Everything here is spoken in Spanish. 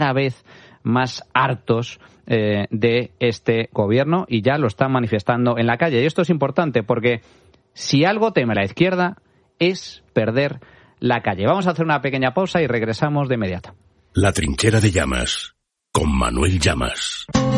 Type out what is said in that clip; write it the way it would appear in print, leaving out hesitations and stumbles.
cada vez más hartos de este gobierno y ya lo están manifestando en la calle. Y esto es importante porque si algo teme la izquierda es perder la calle. Vamos a hacer una pequeña pausa y regresamos de inmediato. La trinchera de Llamas, con Manuel Llamas.